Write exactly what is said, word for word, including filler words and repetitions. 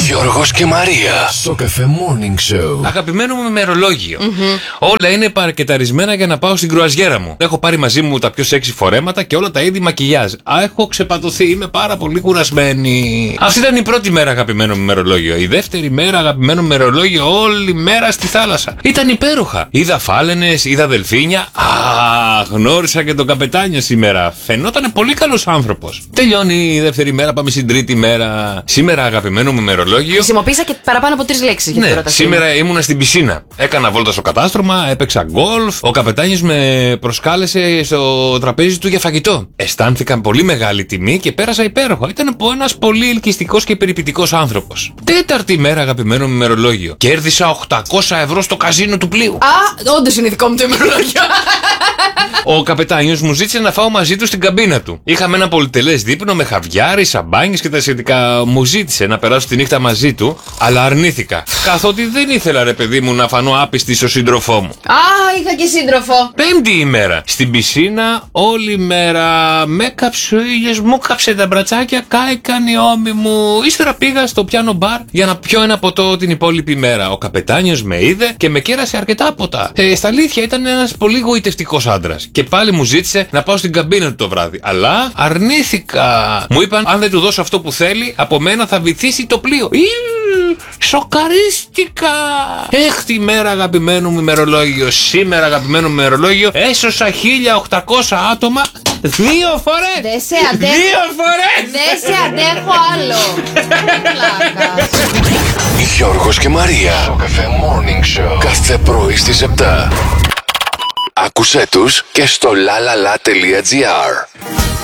Γιώργος και Μαρία στο Cafe Morning Show. Αγαπημένο μου ημερολόγιο. Mm-hmm. Όλα είναι παρκεταρισμένα για να πάω στην κρουαζιέρα μου. Έχω πάρει μαζί μου τα πιο σεξι φορέματα και όλα τα είδη μακιγιάζ. Α, έχω ξεπατωθεί, είμαι πάρα πολύ κουρασμένη. Αυτή ήταν η πρώτη μέρα αγαπημένο μου ημερολόγιο. Η δεύτερη μέρα αγαπημένο μου ημερολόγιο, όλη μέρα στη θάλασσα. Ήταν υπέροχα. Είδα φάλαινες, είδα δελφίνια. Α, γνώρισα και τον καπετάνιο σήμερα. Φαινόταν πολύ καλός άνθρωπος. Τελειώνει η δεύτερη μέρα, πάμε στην τρίτη μέρα. Σήμερα αγαπημένο μου ημερολόγιο. Χρησιμοποίησα και παραπάνω από τρεις λέξεις για την ναι, πρόταση. σήμερα ήμουνα στην πισίνα. Έκανα βόλτα στο κατάστρωμα, έπαιξα γκολφ. Ο καπετάνιος με προσκάλεσε στο τραπέζι του για φαγητό. Αισθάνθηκα πολύ μεγάλη τιμή και πέρασα υπέροχα. Ήταν ένας πολύ ελκυστικός και περιποιητικός άνθρωπος. Τέταρτη μέρα αγαπημένο μου ημερολόγιο. Κέρδισα οκτακόσια ευρώ στο καζίνο του πλοίου. Α, όντως είναι δικό μου το ημερολόγιο. Ο καπετάνιος μου ζήτησε να φάω μαζί του στην καμπίνα του. Είχαμε ένα πολυτελές δείπνο με χαβιάρι, σαμπάνιες και τα σχετικά. Μου ζήτησε να περάσω τη νύχτα μαζί του, αλλά αρνήθηκα. Καθότι δεν ήθελα, ρε παιδί μου, να φανώ άπιστη στο σύντροφό μου. Α, είχα και σύντροφο. Πέμπτη ημέρα. Στην πισίνα, όλη μέρα με έκαψε ο ήλιος, μου κάψε τα μπρατσάκια, κάηκαν οι ώμοι μου. Ύστερα πήγα στο πιάνο μπαρ για να πιω ένα ποτό την υπόλοιπη μέρα. Ο καπετάνιος με είδε και με κέρασε αρκετά ποτά. Ε, στα αλήθεια ήταν ένας πολύ γοητευτικός άντρας. Και πάλι μου ζήτησε να πάω στην καμπίνα του το βράδυ. Αλλά αρνήθηκα. Μου είπαν, αν δεν του δώσω αυτό που θέλει, από μένα θα βυθίσει το πλοίο. Ι, σοκαρίστηκα. Έκτη μέρα αγαπημένο μου ημερολόγιο. Σήμερα αγαπημένο μου ημερολόγιο. Έσωσα χίλια οκτακόσια άτομα δύο φορές. Δεν σε αντέχω. Δύο φορές. Δεν σε αντέχω άλλο. Πλάκα. Γιώργος και Μαρία στο Cafe Morning Show. Κάθε πρωί στις επτά. Άκουσέ τους και στο lalala.gr.